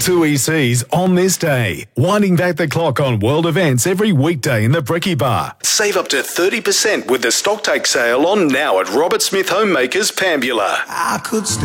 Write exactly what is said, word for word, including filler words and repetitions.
two E Cs on this day. Winding back the clock on world events every weekday in the Bricky Bar. Save up to thirty percent with the Stocktake sale on now at Robert Smith Homemakers, Pambula. I could stay